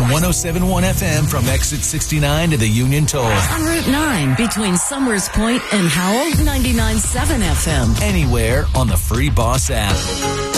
on 107.1 FM from exit 69 to the Union Toll. On Route 9 between Summers Point and Howell, 99.7 FM. Anywhere on the Free Boss app.